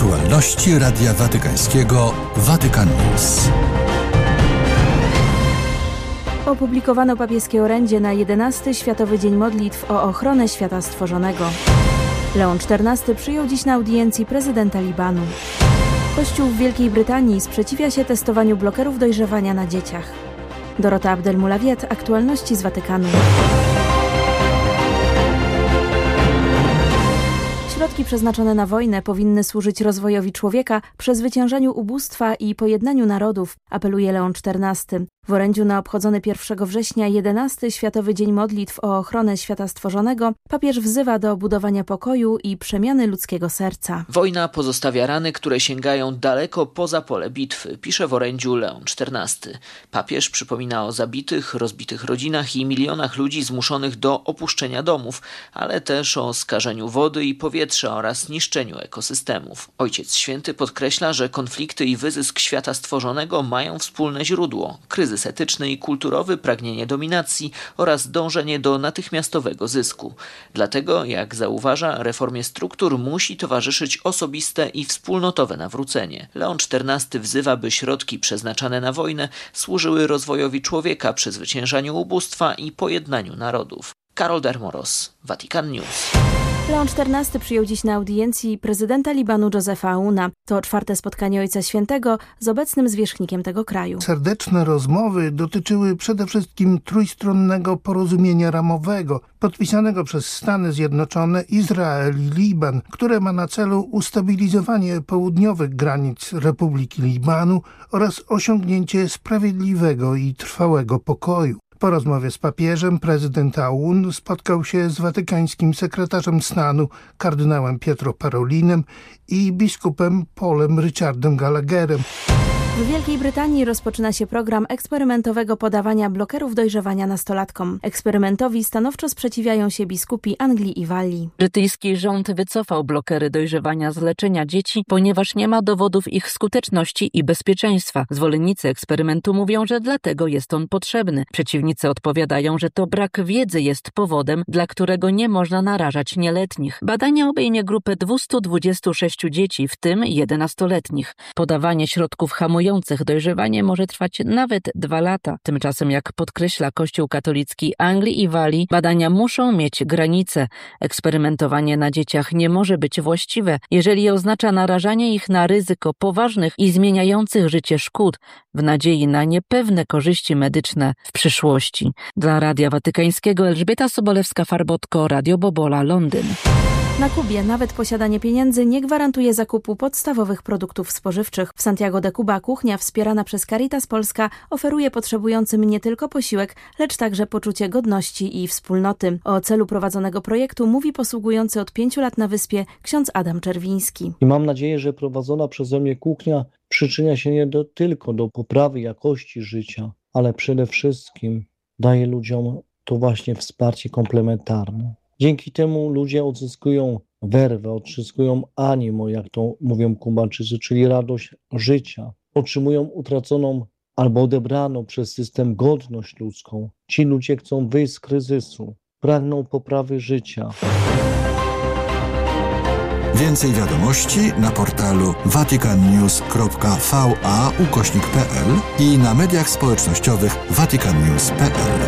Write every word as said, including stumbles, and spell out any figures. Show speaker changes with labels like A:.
A: Aktualności Radia Watykańskiego Vatican News.
B: Opublikowano papieskie orędzie na jedenasty Światowy Dzień Modlitw o ochronę świata stworzonego. Leon czternasty przyjął dziś na audiencji prezydenta Libanu. Kościół w Wielkiej Brytanii sprzeciwia się testowaniu blokerów dojrzewania na dzieciach. Dorota Abdelmulawiet, aktualności z Watykanu. Środki przeznaczone na wojnę powinny służyć rozwojowi człowieka, przezwyciężaniu ubóstwa i pojednaniu narodów, apeluje Leon czternasty. W orędziu na obchodzony pierwszego września jedenasty Światowy Dzień Modlitw o ochronę świata stworzonego papież wzywa do budowania pokoju i przemiany ludzkiego serca.
C: Wojna pozostawia rany, które sięgają daleko poza pole bitwy, pisze w orędziu Leon czternasty. Papież przypomina o zabitych, rozbitych rodzinach i milionach ludzi zmuszonych do opuszczenia domów, ale też o skażeniu wody i powietrza oraz niszczeniu ekosystemów. Ojciec Święty podkreśla, że konflikty i wyzysk świata stworzonego mają wspólne źródło: kryzys etyczny i kulturowy, pragnienie dominacji oraz dążenie do natychmiastowego zysku. Dlatego, jak zauważa, reformie struktur musi towarzyszyć osobiste i wspólnotowe nawrócenie. Leon czternasty wzywa, by środki przeznaczane na wojnę służyły rozwojowi człowieka, przezwyciężaniu ubóstwa i pojednaniu narodów. Karol Dermoros, Vatican News.
B: Leon czternasty przyjął dziś na audiencji prezydenta Libanu Josefa Aouna. To czwarte spotkanie Ojca Świętego z obecnym zwierzchnikiem tego kraju.
D: Serdeczne rozmowy dotyczyły przede wszystkim trójstronnego porozumienia ramowego, podpisanego przez Stany Zjednoczone, Izrael i Liban, które ma na celu ustabilizowanie południowych granic Republiki Libanu oraz osiągnięcie sprawiedliwego i trwałego pokoju. Po rozmowie z papieżem prezydent Aoun spotkał się z watykańskim sekretarzem stanu kardynałem Pietro Parolinem i biskupem Paulem Richardem Gallagherem.
B: W Wielkiej Brytanii rozpoczyna się program eksperymentowego podawania blokerów dojrzewania nastolatkom. Eksperymentowi stanowczo sprzeciwiają się biskupi Anglii i Walii.
E: Brytyjski rząd wycofał blokery dojrzewania z leczenia dzieci, ponieważ nie ma dowodów ich skuteczności i bezpieczeństwa. Zwolennicy eksperymentu mówią, że dlatego jest on potrzebny. Przeciwnicy odpowiadają, że to brak wiedzy jest powodem, dla którego nie można narażać nieletnich. Badanie obejmie grupę dwieście dwadzieścia sześć dzieci, w tym jedenastoletnich. Podawanie środków hamujących dojrzewanie może trwać nawet dwa lata. Tymczasem, jak podkreśla Kościół katolicki Anglii i Walii, badania muszą mieć granice. Eksperymentowanie na dzieciach nie może być właściwe, jeżeli oznacza narażanie ich na ryzyko poważnych i zmieniających życie szkód w nadziei na niepewne korzyści medyczne w przyszłości. Dla Radia Watykańskiego Elżbieta Sobolewska-Farbotko, Radio Bobola, Londyn.
B: Na Kubie nawet posiadanie pieniędzy nie gwarantuje zakupu podstawowych produktów spożywczych. W Santiago de Cuba kuchnia wspierana przez Caritas Polska oferuje potrzebującym nie tylko posiłek, lecz także poczucie godności i wspólnoty. O celu prowadzonego projektu mówi posługujący od pięciu lat na wyspie ksiądz Adam Czerwiński.
F: I mam nadzieję, że prowadzona przeze mnie kuchnia przyczynia się nie do, tylko do poprawy jakości życia, ale przede wszystkim daje ludziom to właśnie wsparcie komplementarne. Dzięki temu ludzie odzyskują werwę, odzyskują animo, jak to mówią Kubańczycy, czyli radość życia. Otrzymują utraconą albo odebraną przez system godność ludzką. Ci ludzie chcą wyjść z kryzysu, pragną poprawy życia.
A: Więcej wiadomości na portalu vaticannews kropka va ukośnik kropka pl i na mediach społecznościowych vaticannews kropka pl.